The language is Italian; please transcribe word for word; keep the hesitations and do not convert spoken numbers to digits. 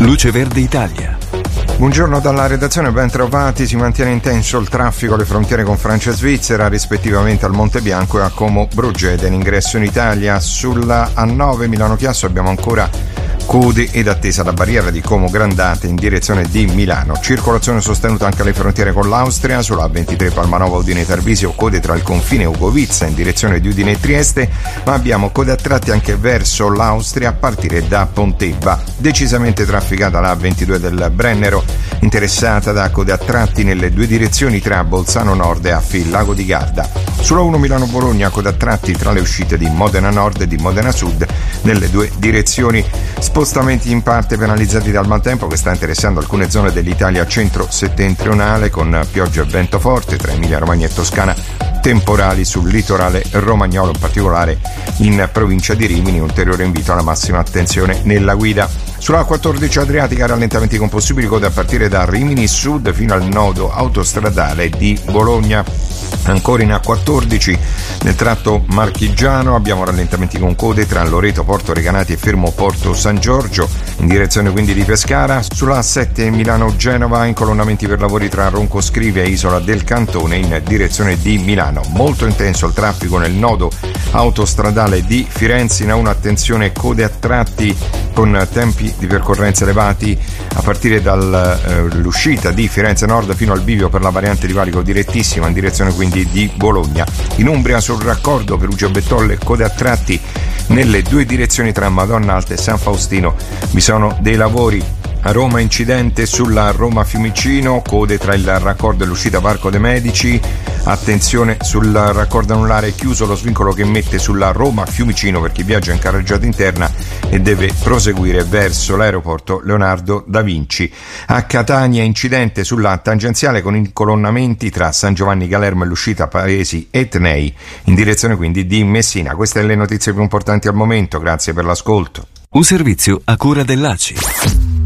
Luce Verde Italia. Buongiorno dalla redazione, ben trovati. Si mantiene intenso il traffico alle frontiere con Francia e Svizzera, rispettivamente al Monte Bianco e a Como Brugede. L'ingresso in Italia sulla A nove Milano Chiasso abbiamo ancora code ed attesa alla barriera di Como Grandate in direzione di Milano. Circolazione sostenuta anche alle frontiere con l'Austria, sulla A ventitré Palmanova Udine Tarvisio, code tra il confine e Ugovizza in direzione di Udine e Trieste, ma abbiamo code a tratti anche verso l'Austria a partire da Pontebba. Decisamente trafficata la A ventidue del Brennero, interessata da code a tratti nelle due direzioni tra Bolzano Nord e Affi Lago di Garda. Sulla uno Milano Bologna, code a tratti tra le uscite di Modena Nord e di Modena Sud nelle due direzioni. Spostamenti in parte penalizzati dal maltempo che sta interessando alcune zone dell'Italia centro-settentrionale, con pioggia e vento forte tra Emilia Romagna e Toscana, temporali sul litorale romagnolo, in particolare in provincia di Rimini. Ulteriore invito alla massima attenzione nella guida. Sulla A quattordici Adriatica, rallentamenti con possibili code a partire da Rimini Sud fino al nodo autostradale di Bologna. Ancora in A quattordici nel tratto marchigiano abbiamo rallentamenti con code tra Loreto Porto Recanati e Fermo Porto San Giorgio in direzione quindi di Pescara. Sulla A sette Milano Genova, incolonnamenti per lavori tra Ronco Scrivia e Isola del Cantone in direzione di Milano. Molto intenso il traffico nel nodo autostradale di Firenze. In A uno attenzione, code a tratti con tempi di percorrenza elevati a partire dall'uscita eh, di Firenze Nord fino al bivio per la variante di valico direttissima in direzione quindi di Bologna. In Umbria sul raccordo Perugia Bettolle, code a tratti nelle due direzioni tra Madonna Alta e San Faustino. Vi sono dei lavori. A Roma incidente sulla Roma Fiumicino, code tra il raccordo e l'uscita Parco dei Medici. Attenzione sul raccordo anulare, chiuso lo svincolo che mette sulla Roma Fiumicino per chi viaggia in carreggiata interna e deve proseguire verso l'aeroporto Leonardo da Vinci. A Catania incidente sulla tangenziale con incolonnamenti tra San Giovanni Galermo e l'uscita Paesi Etnei in direzione quindi di Messina. Queste le notizie più importanti al momento, grazie per l'ascolto. Un servizio a cura dell'A C I.